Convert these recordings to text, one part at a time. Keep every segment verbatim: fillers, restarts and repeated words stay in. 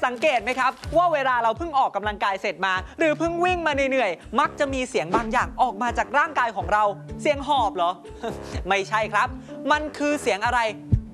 สังเกตไหมครับว่าเวลาเราเพิ่งออกกำลังกายเสร็จมาหรือเพิ่งวิ่งมาเหนื่อยๆมักจะมีเสียงบางอย่างออกมาจากร่างกายของเราเสียงหอบเหรอ ไม่ใช่ครับมันคือเสียงอะไร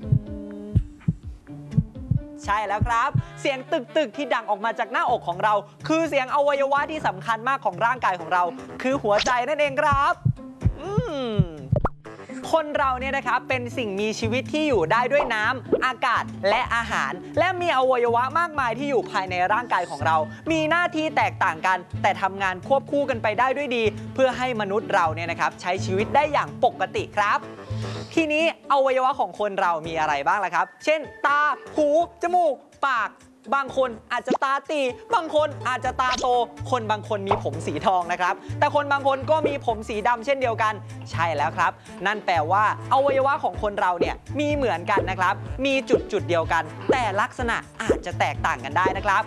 ใช่แล้วครับเสียงตึกๆที่ดังออกมาจากหน้าอกของเราคือเสียงอวัยวะที่สำคัญมากของร่างกายของเราคือหัวใจนั่นเองครับอืมคนเราเนี่ยนะครับเป็นสิ่งมีชีวิตที่อยู่ได้ด้วยน้ำอากาศและอาหารและมีอวัยวะมากมายที่อยู่ภายในร่างกายของเรามีหน้าที่แตกต่างกันแต่ทำงานควบคู่กันไปได้ด้วยดีเพื่อให้มนุษย์เราเนี่ยนะครับใช้ชีวิตได้อย่างปกติครับทีนี้อวัยวะของคนเรามีอะไรบ้างล่ะครับเช่นตาหูจมูกปากบางคนอาจจะตาตีบางคนอาจจะตาโตคนบางคนมีผมสีทองนะครับแต่คนบางคนก็มีผมสีดำเช่นเดียวกันใช่แล้วครับนั่นแปลว่าอวัยวะของคนเราเนี่ยมีเหมือนกันนะครับมีจุดจุดเดียวกันแต่ลักษณะอาจจะแตกต่างกันได้นะครับ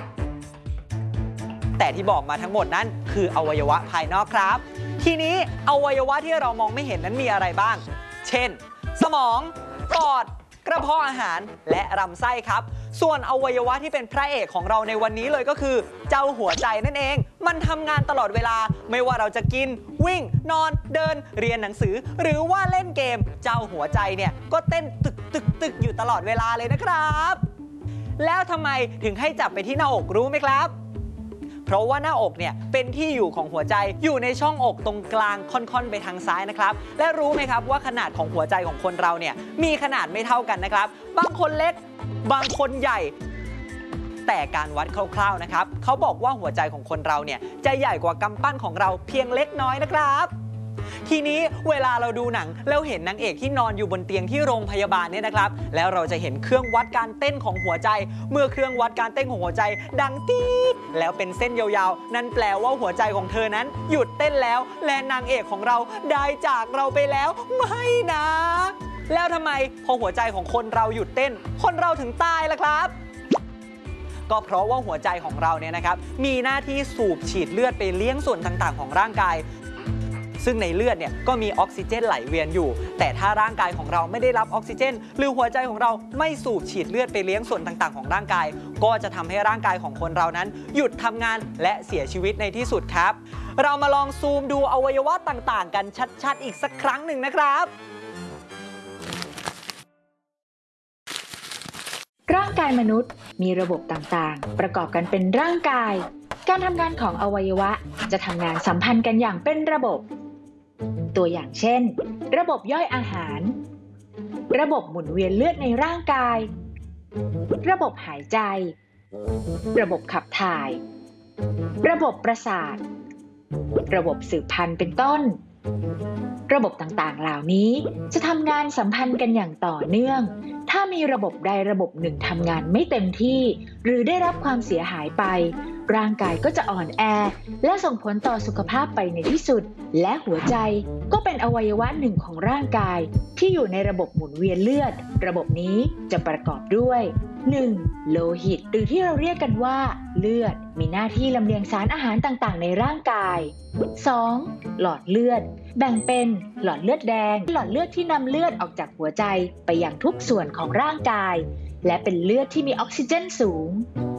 แต่ที่บอกมาทั้งหมดนั้นคืออวัยวะภายนอกครับทีนี้อวัยวะที่เรามองไม่เห็นนั้นมีอะไรบ้างเช่นสมองปอดกระเพาะอาหารและลำไส้ครับส่วนอวัยวะที่เป็นพระเอกของเราในวันนี้เลยก็คือเจ้าหัวใจนั่นเองมันทำงานตลอดเวลาไม่ว่าเราจะกินวิ่งนอนเดินเรียนหนังสือหรือว่าเล่นเกมเจ้าหัวใจเนี่ยก็เต้นตึกตึกตึกอยู่ตลอดเวลาเลยนะครับแล้วทำไมถึงให้จับไปที่หน้าอกรู้ไหมครับเพราะว่าหน้าอกเนี่ยเป็นที่อยู่ของหัวใจอยู่ในช่องอกตรงกลางค่อนๆไปทางซ้ายนะครับและรู้ไหมครับว่าขนาดของหัวใจของคนเราเนี่ยมีขนาดไม่เท่ากันนะครับบางคนเล็กบางคนใหญ่แต่การวัดคร่าวๆนะครับเขาบอกว่าหัวใจของคนเราเนี่ยจะใหญ่กว่ากำปั้นของเราเพียงเล็กน้อยนะครับทีนี้เวลาเราดูหนังแล้วเห็นนางเอกที่นอนอยู่บนเตียงที่โรงพยาบาลเนี่ยนะครับแล้วเราจะเห็นเครื่องวัดการเต้นของหัวใจเมื่อเครื่องวัดการเต้นของหัวใจดังตี๊ดแล้วเป็นเส้นยาวๆนั่นแปลว่าหัวใจของเธอนั้นหยุดเต้นแล้วและนางเอกของเราได้จากเราไปแล้วไม่นะแล้วทำไมพอหัวใจของคนเราหยุดเต้นคนเราถึงตายล่ะครับก็เพราะว่าหัวใจของเราเนี่ยนะครับมีหน้าที่สูบฉีดเลือดไปเลี้ยงส่วนต่างๆของร่างกายซึ่งในเลือดเนี่ยก็มีออกซิเจนไหลเวียนอยู่แต่ถ้าร่างกายของเราไม่ได้รับออกซิเจนหรือหัวใจของเราไม่สูบฉีดเลือดไปเลี้ยงส่วนต่างๆของร่างกายก็จะทำให้ร่างกายของคนเรานั้นหยุดทำงานและเสียชีวิตในที่สุดครับเรามาลองซูมดูอวัยวะต่างๆกันชัดๆอีกสักครั้งหนึ่งนะครับร่างกายมนุษย์มีระบบต่างๆประกอบกันเป็นร่างกายการทำงานของอวัยวะจะทำงานสัมพันธ์กันอย่างเป็นระบบตัวอย่างเช่นระบบย่อยอาหารระบบหมุนเวียนเลือดในร่างกายระบบหายใจระบบขับถ่ายระบบประสาทระบบสืบพันธุ์เป็นต้นระบบต่างๆเหล่านี้จะทำงานสัมพันธ์กันอย่างต่อเนื่องถ้ามีระบบใดระบบหนึ่งทำงานไม่เต็มที่หรือได้รับความเสียหายไปร่างกายก็จะอ่อนแอและส่งผลต่อสุขภาพไปในที่สุดและหัวใจก็เป็นอวัยวะหนึ่งของร่างกายที่อยู่ในระบบหมุนเวียนเลือดระบบนี้จะประกอบด้วย หนึ่ง. โลหิตหรือที่เราเรียกกันว่าเลือดมีหน้าที่ลำเลียงสารอาหารต่างๆในร่างกาย สอง. หลอดเลือดแบ่งเป็นหลอดเลือดแดงหลอดเลือดที่นำเลือดออกจากหัวใจไปยังทุกส่วนของร่างกายและเป็นเลือดที่มีออกซิเจนสูง